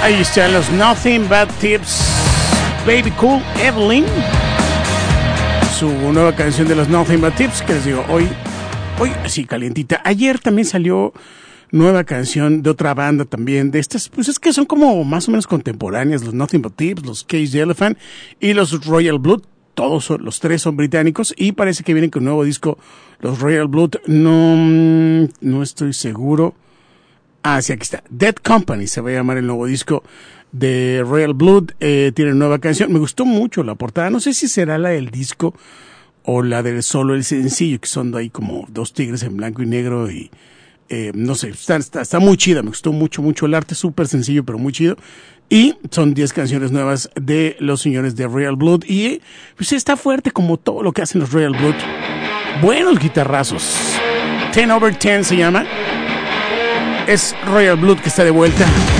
Ahí están los Nothing But Tips, Baby Cool Evelyn, su nueva canción de los Nothing But Tips, que les digo, hoy sí, calientita. Ayer también salió nueva canción de otra banda también, de estas, pues es que son como más o menos contemporáneas, los Nothing But Tips, los Cage the Elephant y los Royal Blood. Los tres son británicos y parece que vienen con un nuevo disco. Los Royal Blood, no estoy seguro. Ah, sí, aquí está. Dead Company se va a llamar el nuevo disco de Royal Blood. Tiene nueva canción. Me gustó mucho la portada. No sé si será la del disco o la del solo el sencillo, que son de ahí como dos tigres en blanco y negro y no sé, está muy chida. Me gustó mucho el arte, súper sencillo pero muy chido. Y son 10 canciones nuevas de los señores de Royal Blood. Y pues está fuerte como todo lo que hacen los Royal Blood. Buenos guitarrazos. 10 over 10 se llama. Es Royal Blood que está de vuelta.